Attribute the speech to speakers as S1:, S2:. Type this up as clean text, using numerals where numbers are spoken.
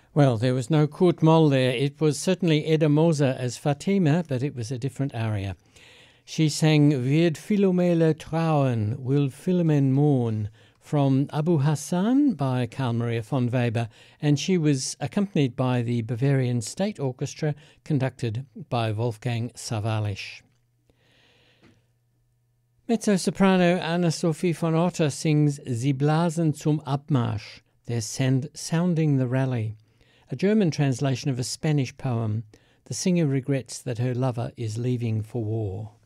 S1: Well, there was no Kurt Moll there. It was certainly Edda Moser as Fatima, but it was a different aria. She sang Wird Philomele trauen, will Philomen mourn, from Abu Hassan by Carl Maria von Weber, and she was accompanied by the Bavarian State Orchestra, conducted by Wolfgang Sawallisch. Mezzo-soprano Anna-Sophie von Otter sings Sie blasen zum Abmarsch, they're sounding the rally, a German translation of a Spanish poem. The singer regrets that her lover is leaving for war.